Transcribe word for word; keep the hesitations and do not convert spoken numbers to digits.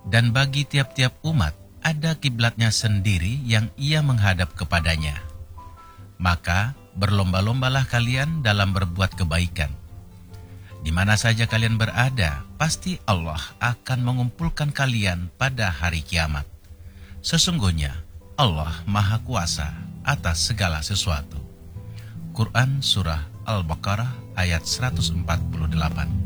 Dan bagi tiap-tiap umat ada kiblatnya sendiri yang ia menghadap kepadanya. Maka berlomba-lombalah kalian dalam berbuat kebaikan. Di mana saja kalian berada, pasti Allah akan mengumpulkan kalian pada hari kiamat. Sesungguhnya Allah Maha Kuasa atas segala sesuatu. Quran Surah Al-Baqarah ayat seratus empat puluh delapan.